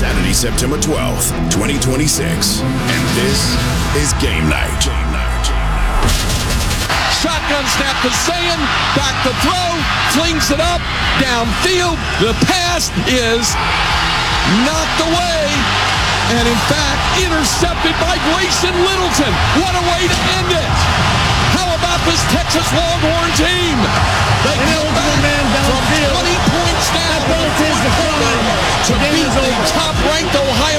Saturday, September 12th, 2026. And this is Game Night. Shotgun snap to Sayan, back to throw, flings it up, downfield. The pass is knocked away, and in fact, intercepted by Grayson Littleton. What a way to end it. How about this Texas Longhorn team? They come back from 20 points down to beat the top-ranked Ohio